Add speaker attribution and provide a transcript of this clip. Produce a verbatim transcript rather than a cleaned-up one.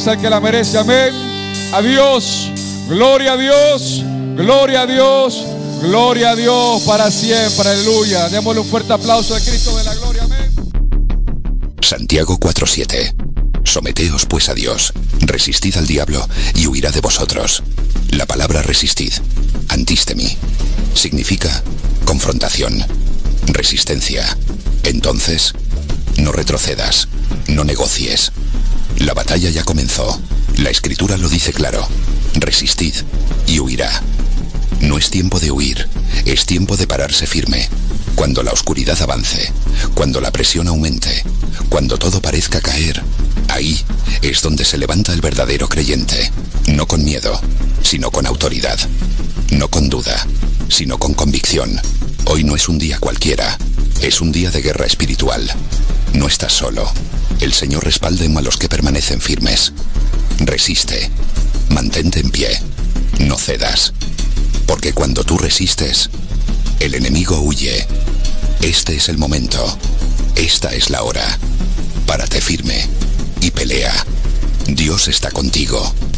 Speaker 1: es el que la merece. Amén. A Dios, gloria a Dios, gloria a Dios, gloria a Dios para siempre. Aleluya. Démosle un fuerte aplauso a Cristo de la gloria. Amén.
Speaker 2: Santiago cuatro siete. Someteos pues a Dios, resistid al diablo y huirá de vosotros. La palabra resistid, antistemi, significa confrontación, resistencia. Entonces, no retrocedas, no negocies. La batalla ya comenzó. La Escritura lo dice claro. Resistid y huirá. No es tiempo de huir, es tiempo de pararse firme. Cuando la oscuridad avance, cuando la presión aumente, cuando todo parezca caer, ahí es donde se levanta el verdadero creyente. No con miedo, sino con autoridad. No con duda, sino con convicción. Hoy no es un día cualquiera, es un día de guerra espiritual. No estás solo. El Señor respalda a los que permanecen firmes. Resiste, mantente en pie, no cedas. Porque cuando tú resistes, el enemigo huye. Este es el momento, esta es la hora. Párate firme y pelea. Dios está contigo.